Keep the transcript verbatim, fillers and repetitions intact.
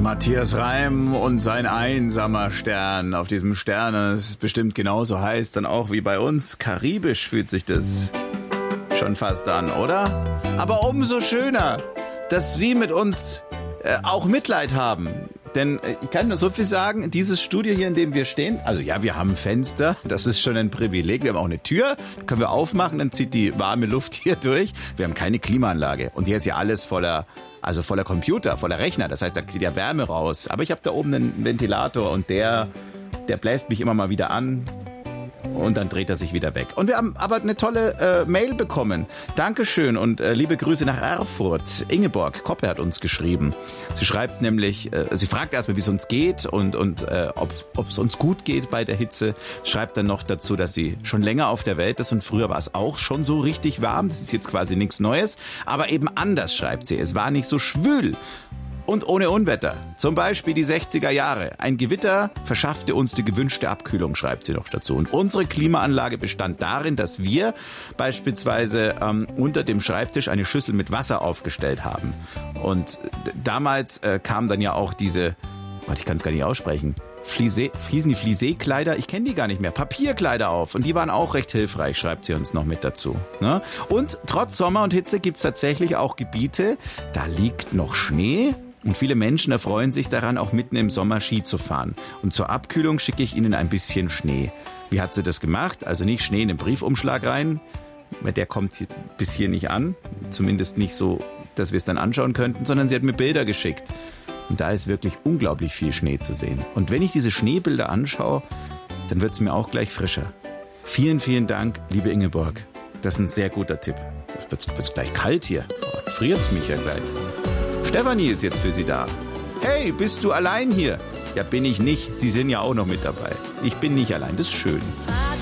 Matthias Reim und sein einsamer Stern. Auf diesem Stern, das ist bestimmt genauso heiß dann auch wie bei uns. Karibisch fühlt sich das schon fast an, oder? Aber umso schöner, dass Sie mit uns äh, auch Mitleid haben. Denn äh, ich kann nur so viel sagen, dieses Studio hier, in dem wir stehen, also ja, wir haben ein Fenster, das ist schon ein Privileg. Wir haben auch eine Tür, die können wir aufmachen, dann zieht die warme Luft hier durch. Wir haben keine Klimaanlage und hier ist ja alles voller... Also voller Computer, voller Rechner, das heißt, da geht ja Wärme raus. Aber ich habe da oben einen Ventilator und der, der bläst mich immer mal wieder an und dann dreht er sich wieder weg. Und wir haben aber eine tolle äh, Mail bekommen. Dankeschön und äh, liebe Grüße nach Erfurt. Ingeborg Koppe hat uns geschrieben. Sie schreibt nämlich, äh, sie fragt erstmal, wie es uns geht und, und äh, ob es uns gut geht bei der Hitze. Schreibt dann noch dazu, dass sie schon länger auf der Welt ist und früher war es auch schon so richtig warm. Das ist jetzt quasi nichts Neues. Aber eben anders, schreibt sie. Es war nicht so schwül. Und ohne Unwetter. Zum Beispiel die sechziger Jahre. Ein Gewitter verschaffte uns die gewünschte Abkühlung, schreibt sie noch dazu. Und unsere Klimaanlage bestand darin, dass wir beispielsweise ähm, unter dem Schreibtisch eine Schüssel mit Wasser aufgestellt haben. Und d- damals äh, kam dann ja auch diese, Gott, ich kann es gar nicht aussprechen, Fliese, hießen die Flisé-Kleider? Ich kenne die gar nicht mehr. Papierkleider auf. Und die waren auch recht hilfreich, schreibt sie uns noch mit dazu. Ne? Und trotz Sommer und Hitze gibt es tatsächlich auch Gebiete, da liegt noch Schnee. Und viele Menschen erfreuen sich daran, auch mitten im Sommer Ski zu fahren. Und zur Abkühlung schicke ich ihnen ein bisschen Schnee. Wie hat sie das gemacht? Also nicht Schnee in den Briefumschlag rein, weil der kommt bis hier nicht an. Zumindest nicht so, dass wir es dann anschauen könnten, sondern sie hat mir Bilder geschickt. Und da ist wirklich unglaublich viel Schnee zu sehen. Und wenn ich diese Schneebilder anschaue, dann wird es mir auch gleich frischer. Vielen, vielen Dank, liebe Ingeborg. Das ist ein sehr guter Tipp. Wird es gleich kalt hier. Oh, friert's mich ja gleich. Stefanie ist jetzt für Sie da. Hey, bist du allein hier? Ja, bin ich nicht. Sie sind ja auch noch mit dabei. Ich bin nicht allein. Das ist schön.